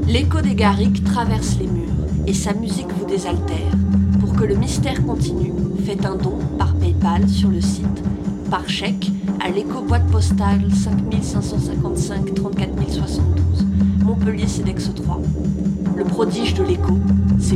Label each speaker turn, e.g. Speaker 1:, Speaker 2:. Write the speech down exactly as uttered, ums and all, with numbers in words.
Speaker 1: L'écho des Garrigues traverse les murs et sa musique vous désaltère. Pour que le mystère continue, faites un don par PayPal sur le site, par chèque à l'écho boîte postale cinq cinq cent cinquante-cinq trente-quatre mille soixante-douze, Montpellier C E D E X trois. Le prodige de l'écho, c'est